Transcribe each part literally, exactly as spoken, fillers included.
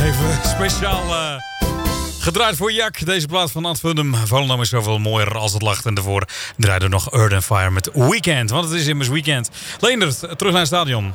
Even speciaal uh, gedraaid voor Jak. Deze plaat van Antwoordum. Volendam is zoveel mooier als het lacht. En daarvoor draaide nog Earth and Fire met Weekend. Want het is immers weekend. Leendert, terug naar het stadion.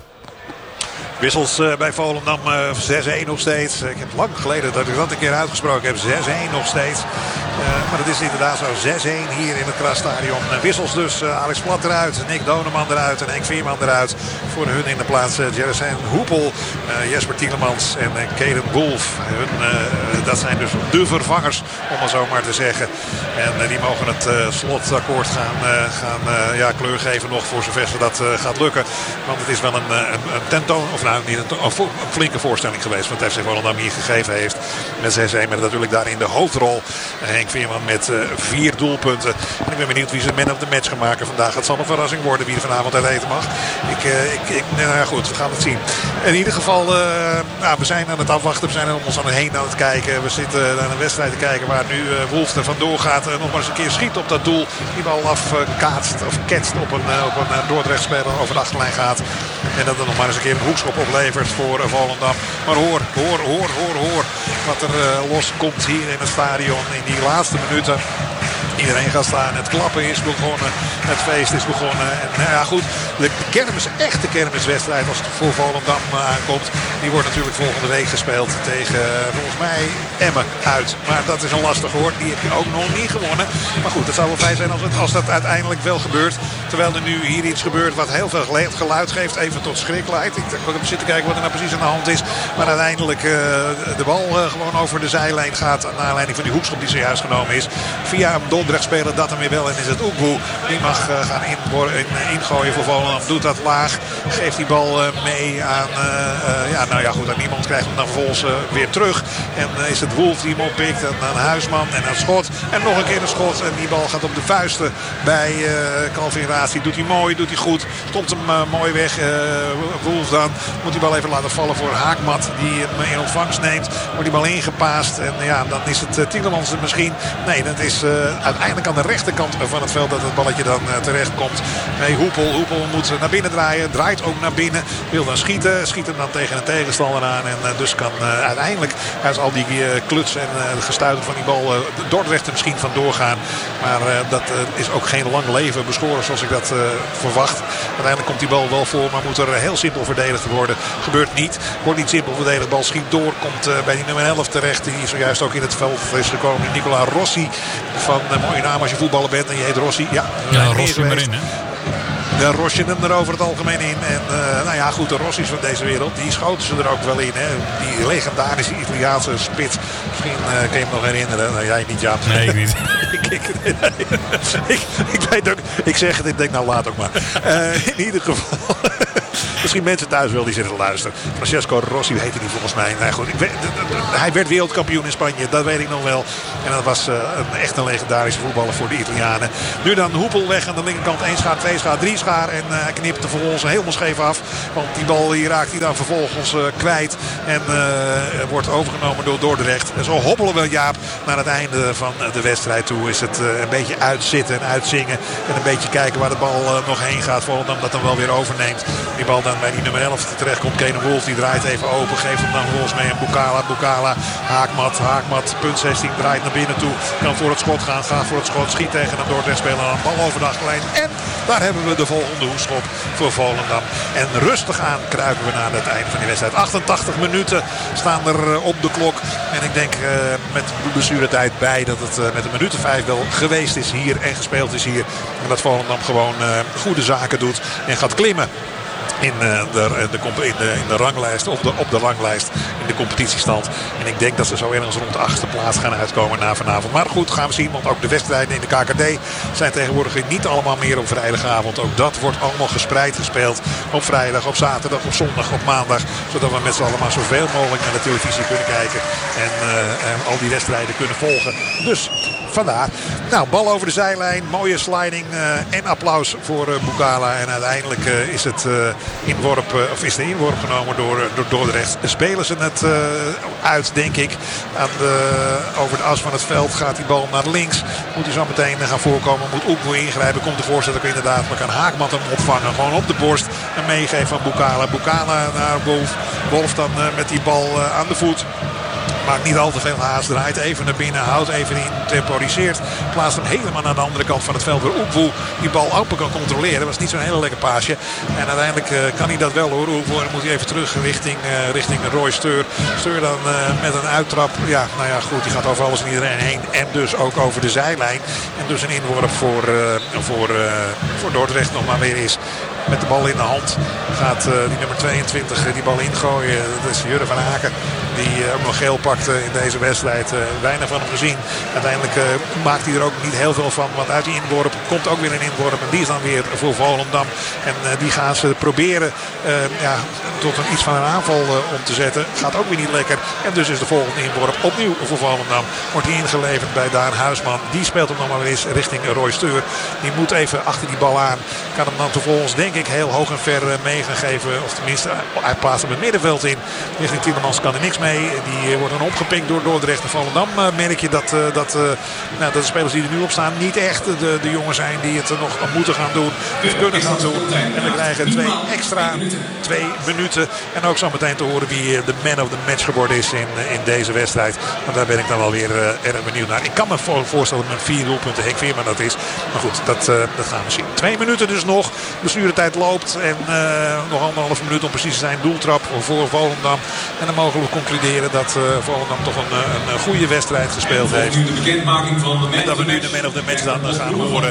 Wissels uh, bij Volendam uh, zes-een nog steeds. Ik heb lang geleden dat ik dat een keer uitgesproken heb. zes-een nog steeds. Uh, maar het is inderdaad zo. zes-een hier in het Krasstadion. Uh, wissels dus. Uh, Alex Plat eruit. Nick Doneman eruit. En Henk Veerman eruit. Voor hun in de plaats uh, Jerezijn Hoepel. Uh, Jesper Tielemans en uh, Caden Wolf. Hun, uh, dat zijn dus de vervangers. Om maar zo maar te zeggen. En uh, die mogen het uh, slotakkoord gaan, uh, gaan uh, ja, kleur geven nog. Voor zover ze dat uh, gaat lukken. Want het is wel een, een, een tentoon. Of nou, niet een, een flinke voorstelling geweest. Wat F C Volendam hier gegeven heeft. Met zes-een. Met natuurlijk daar in de hoofdrol Henk Veerman met uh, vier doelpunten. En ik ben benieuwd wie ze man of the match gaan maken vandaag. Het zal een verrassing worden wie er vanavond uit eten mag. Ik, uh, ik, ik, nou goed, we gaan het zien. In ieder geval, uh, nou, we zijn aan het afwachten. We zijn om ons aan het heen aan het kijken. We zitten naar een wedstrijd te kijken waar nu uh, Wolf er vandoor gaat. En nog maar eens een keer schiet op dat doel. Die bal afkaatst uh, of ketst op een, uh, op een uh, Dordrecht-speler over de achterlijn gaat. En dat er nog maar eens een keer een hoekschop oplevert voor uh, Volendam. Maar hoor, hoor, hoor, hoor, hoor. Wat er uh, loskomt hier in het stadion in die laatste minuten. Iedereen gaat staan. Het klappen is begonnen. Het feest is begonnen. En nou ja, goed. De kermis, echte kermiswedstrijd als het voor Volendam aankomt. Die wordt natuurlijk volgende week gespeeld tegen volgens mij Emmen uit. Maar dat is een lastig hoor. Die heb je ook nog niet gewonnen. Maar goed, het zou wel fijn zijn als, het, als dat uiteindelijk wel gebeurt. Terwijl er nu hier iets gebeurt wat heel veel geluid geeft. Even tot schrik leidt. Ik heb zitten kijken wat er nou precies aan de hand is. Maar uiteindelijk uh, de bal uh, gewoon over de zijlijn gaat. Naar aanleiding van die hoekschop die zojuist genomen is. Via een Dordrecht-speler dat hem weer wel. En is het Oekboe. Die mag uh, gaan in, in, ingooien voor Volendam. Doet dat laag. Geeft die bal uh, mee aan... Uh, uh, ja, nou ja, goed. Aan niemand krijgt hem dan vervolgens uh, weer terug. En uh, is het Wolf die hem oppikt. En aan Huisman. En een schot. En nog een keer een schot. En die bal gaat op de vuisten bij uh, Calvin Ratie. Doet hij mooi. Doet hij goed. Stopt hem uh, mooi weg. Uh, Wolf dan. Moet die bal even laten vallen voor Haakmat. Die hem in ontvangst neemt. Wordt die bal ingepaast. En uh, ja, dan is het uh, Tielemans misschien. Nee, dat is uh, uiteindelijk aan de rechterkant van het veld dat het balletje dan uh, terecht komt. Nee, Hoepel. Hoepel moet naar binnen draaien. Draait ook naar binnen. Wil dan schieten. Schiet hem dan tegen een tegenstander aan. En uh, dus kan uh, uiteindelijk uit al die uh, kluts en uh, gestuiten van die bal uh, Dordrecht er misschien van doorgaan. Maar uh, dat uh, is ook geen lang leven bescoren zoals ik dat uh, verwacht. Uiteindelijk komt die bal wel voor. Maar moet er uh, heel simpel verdedigd worden. Gebeurt niet. Wordt niet simpel verdedigd. Bal schiet door. Komt uh, bij die nummer elf terecht. Die zojuist ook in het veld is gekomen. Nicola Rossi. Van een mooie naam als je voetballer bent en je heet Rossi. Ja, ja Rossi erin hè. De Rosje hem er over het algemeen in. En uh, nou ja, goed, de Rossi's van deze wereld, die schoten ze er ook wel in. Hè. Die legendarische Italiaanse spits. Misschien uh, kan je hem nog herinneren. Nou, jij niet, Jaap. Nee, ik niet. ik, ik, nee, ik, ik weet ook, ik zeg het, ik denk nou laat ook maar. Uh, in ieder geval... Misschien mensen thuis wel die zitten luisteren. Francesco Rossi heette die volgens mij. Nou goed, ik weet, hij werd wereldkampioen in Spanje. Dat weet ik nog wel. En dat was uh, een, echt een legendarische voetballer voor de Italianen. Nu dan Hoepel weg aan de linkerkant. één schaar, twee schaar, drie schaar. En hij uh, knipt er vervolgens helemaal scheef af. Want die bal die raakt hij dan vervolgens uh, kwijt. En uh, wordt overgenomen door Dordrecht. En zo hobbelen we, Jaap, naar het einde van de wedstrijd toe. Is het uh, een beetje uitzitten en uitzingen. En een beetje kijken waar de bal uh, nog heen gaat. Volendam dat dan wel weer overneemt. Die bal dan bij die nummer elf terecht komt. Kenen Wolf die draait even open. Geeft hem dan volgens mij aan Bukala. Bukala, Haakmat, Haakmat, punt zestien, draait naar binnen toe. Kan voor het schot gaan, gaat voor het schot. Schiet tegen een Dordrecht speler aan. Bal over de achterlijn. En daar hebben we de volgende hoekschop voor Volendam. En rustig aan kruipen we naar het einde van die wedstrijd. achtentachtig minuten staan er op de klok. En ik denk uh, met blessuretijd bij dat het uh, met een minuut of vijf wel geweest is hier en gespeeld is hier. En dat Volendam gewoon uh, goede zaken doet en gaat klimmen. In de, de, de, in, de, in de ranglijst, of de, op de ranglijst in de competitiestand. En ik denk dat ze zo ergens rond de achtste plaats gaan uitkomen na vanavond. Maar goed, gaan we zien, want ook de wedstrijden in de K K D zijn tegenwoordig niet allemaal meer op vrijdagavond. Ook dat wordt allemaal gespreid gespeeld op vrijdag, op zaterdag, op zondag, op maandag. Zodat we met z'n allemaal zoveel mogelijk naar de televisie kunnen kijken. En, uh, en al die wedstrijden kunnen volgen. Dus vandaar. Nou, bal over de zijlijn, mooie sliding uh, en applaus voor uh, Bukala. En uiteindelijk uh, is het... Uh, Inworp, of is de inworp genomen door, door Dordrecht. Spelen ze het uh, uit, denk ik. Aan de, over de as van het veld gaat die bal naar links. Moet hij zo meteen gaan voorkomen. Moet Oekboe ingrijpen. Komt de voorzet ook inderdaad. Maar kan Haakman hem opvangen. Gewoon op de borst. En meegeven van Bukala. Bukala naar Wolf. Wolf dan uh, met die bal uh, aan de voet. Maakt niet al te veel haast. Draait even naar binnen. Houdt even in. Temporiseert. Plaatst hem helemaal naar de andere kant van het veld. Waar Oekwoe die bal open kan controleren. Dat was niet zo'n hele lekker paasje. En uiteindelijk uh, kan hij dat wel hoor. Oekwoe. Dan moet hij even terug richting, uh, richting Roy Steur. Steur dan uh, met een uittrap. Ja, nou ja, goed. Die gaat over alles en iedereen heen. En dus ook over de zijlijn. En dus een inworp voor, uh, voor, uh, voor Dordrecht nog maar weer is. Met de bal in de hand gaat uh, die nummer tweeëntwintig uh, die bal ingooien. Dat is Jurre van Aken. Die uh, ook nog geel pakte in deze wedstrijd. Uh, weinig van hem gezien. Uiteindelijk uh, maakt hij er ook niet heel veel van. Want uit die inworp komt ook weer een inworp. En die is dan weer voor Volendam. En uh, die gaan ze proberen uh, ja, tot een, iets van een aanval uh, om te zetten. Gaat ook weer niet lekker. En dus is de volgende inworp opnieuw voor Volendam. Wordt hij ingeleverd bij Daan Huisman. Die speelt hem nog maar eens richting Roy Steur. Die moet even achter die bal aan. Kan hem dan vervolgens denk ik heel hoog en ver mee gaan geven. Of tenminste, hij plaatst hem het middenveld in. Richting Tielemans kan er niks mee. Die wordt dan opgepikt door Dordrecht en Volendam. Uh, merk je dat, uh, dat, uh, nou, dat de spelers die er nu op staan niet echt de, de jongens zijn die het nog moeten gaan doen. Of kunnen gaan doen. En we krijgen twee extra twee minuten. En ook zo meteen te horen wie de man of the match geworden is in, in deze wedstrijd. Want daar ben ik dan wel weer uh, erg benieuwd naar. Ik kan me voorstellen dat met vier doelpunten Henk Veerman dat is. Maar goed, dat, uh, dat gaan we zien. Twee minuten dus nog. Blessuretijd loopt. En uh, nog anderhalf minuut om precies te zijn. Doeltrap voor Volendam. En dan mogen we concluderen dat uh, Volendam toch een, een, een goede wedstrijd gespeeld heeft. En dat we nu de man of the match dan gaan horen.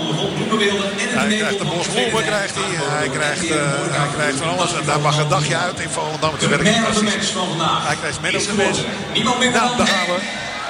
Hij krijgt de bos bloemen, krijgt hij. Hij krijgt, uh, hij krijgt van alles. En daar mag een dagje uit in Volendam. Het werkt niet precies. Hij krijgt man of the match. Nou, daar gaan we.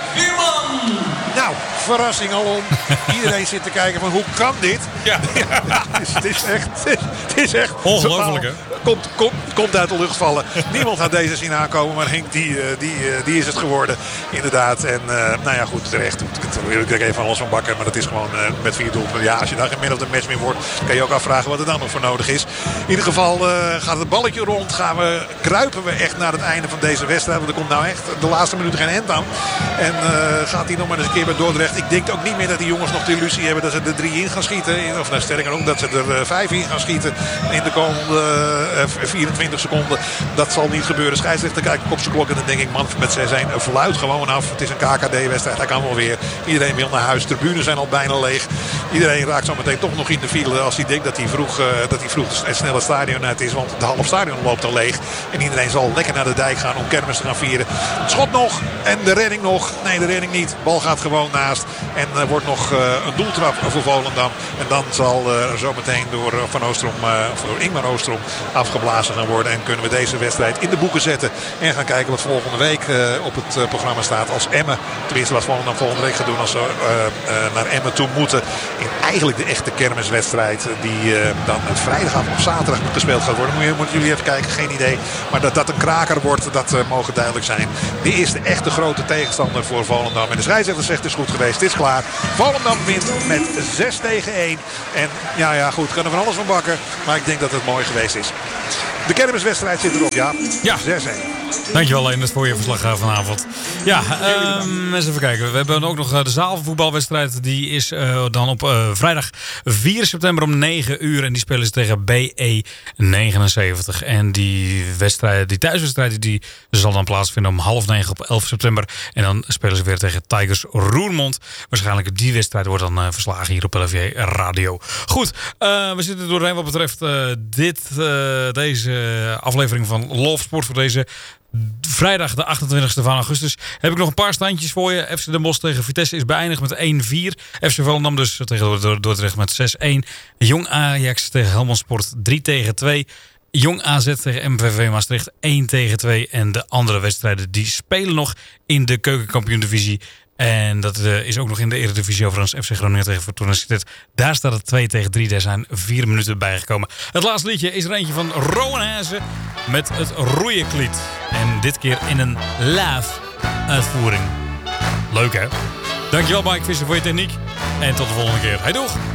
Nou, verrassing alom. Iedereen zit te kijken van hoe kan dit? Ja. Ja, het, is, het is echt... Het is echt ongelooflijk, hè? Komt, komt, komt uit de lucht vallen. Niemand had deze zien aankomen, maar Henk die, die, die is het geworden. Inderdaad. En uh, nou ja, goed, terecht. Ik denk even van alles van bakken, maar dat is gewoon uh, met vier doelpunten. Ja, als je daar geen man of the match meer wordt, kan je ook afvragen wat er dan nog voor nodig is. In ieder geval uh, gaat het balletje rond. Gaan we, kruipen we echt naar het einde van deze wedstrijd. Want er komt nou echt de laatste minuten geen end aan. En uh, gaat hij nog maar eens een keer bij Dordrecht. Ik denk ook niet meer dat die jongens nog de illusie hebben dat ze er drie in gaan schieten. Of nou, sterker ook dat ze er uh, vijf in gaan schieten in de komende uh, vierentwintig seconden. Dat zal niet gebeuren. Scheidsrechter kijkt op zijn klok en dan denk ik, man, met zes een fluit gewoon af. Het is een K K D-wedstrijd. Hij kan wel weer. Iedereen wil naar huis. Tribunes zijn al bijna leeg. Iedereen raakt zo meteen toch nog in de file als hij denkt dat hij vroeg, uh, dat hij vroeg het snelle stadion uit is. Want de half stadion loopt al leeg. En iedereen zal lekker naar de dijk gaan om kermis te gaan vieren. Het schot nog en de redding nog. Nee, de redding niet. Bal gaat gewoon naast. En er uh, wordt nog uh, een doeltrap voor Volendam. En dan zal uh, zometeen door uh, Van Oostrom, uh, of door Ingmar Oostrom afgeblazen gaan worden. En kunnen we deze wedstrijd in de boeken zetten. En gaan kijken wat volgende week uh, op het uh, programma staat als Emmen. Tenminste wat Volendam volgende week gaat doen als ze uh, uh, naar Emmen toe moeten. In eigenlijk de echte kermiswedstrijd die uh, dan het vrijdagavond op zaterdag gespeeld gaat worden. Moet je, moeten jullie even kijken, geen idee. Maar dat dat een kraker wordt, dat uh, mogen duidelijk zijn. De eerste echte grote tegenstander voor Volendam. En de scheidsrechter zegt het is goed geweest, het is klaar. Volendam wint met zes tegen één. En ja, ja goed, kan er van alles van bakken. Maar ik denk dat het mooi geweest is. De kermiswedstrijd zit erop, ja. Ja. zes één. Dankjewel, Leendert, voor je verslag vanavond. Ja, um, eens even kijken. We hebben ook nog de zaalvoetbalwedstrijd. Die is uh, dan op uh, vrijdag vier september om negen uur. En die spelen ze tegen B E negenenzeventig. En die wedstrijd, die thuiswedstrijd, die zal dan plaatsvinden om half negen op elf september. En dan spelen ze weer tegen Tigers Roermond. Waarschijnlijk die wedstrijd wordt dan uh, verslagen hier op L F J Radio. Goed, uh, we zitten doorheen wat betreft uh, dit, uh, deze aflevering van Love Sport voor deze vrijdag de achtentwintigste van augustus. Heb ik nog een paar standjes voor je. F C Den Bosch tegen Vitesse is beëindigd met één vier. F C Volendam dus tegen Dordrecht met zes één. Jong Ajax tegen Helmond Sport drie tegen twee. Jong A Z tegen M V V Maastricht één tegen twee. En de andere wedstrijden die spelen nog in de keukenkampioen-divisie. En dat uh, is ook nog in de Eredivisie overigens. F C Groningen tegen Fortuna Sittard. Daar staat het twee tegen drie. Daar zijn vier minuten bijgekomen. Het laatste liedje is er eentje van Rowan Hazen met het Roeienklied. En dit keer in een live uitvoering. Leuk hè? Dankjewel Mike Visser voor je techniek. En tot de volgende keer. Hey doeg!